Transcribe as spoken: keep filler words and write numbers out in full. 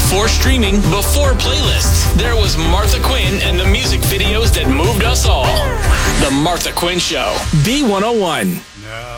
Before streaming, before playlists, there was Martha Quinn and the music videos that moved us all. The Martha Quinn Show, B one oh one. Now